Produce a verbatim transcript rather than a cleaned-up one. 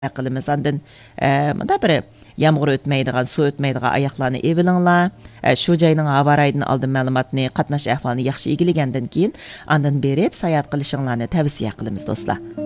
qilamiz. Ondan munda bir yağmur o'tmaydigan, suv o'tmaydigan oyoqlarni evilinglar. Shu joyning havo rayini oldin ma'lumotni, qatnash ahvolini yaxshi egillagandan keyin ondan berib sayohat qilishinglarni tavsiya qilamiz do'stlar.